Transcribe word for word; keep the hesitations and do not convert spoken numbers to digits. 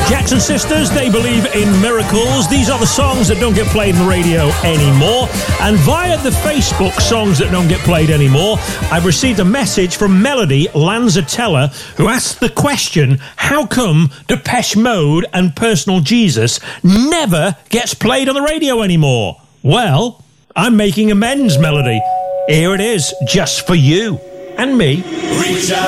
Jackson Sisters, they believe in miracles. These are the songs that don't get played on the radio anymore. And via the Facebook songs that don't get played anymore, I've received a message from Melody Lanzatella, who asked the question, how come Depeche Mode and Personal Jesus never gets played on the radio anymore? Well, I'm making amends, Melody. Here it is, just for you and me. Reach out.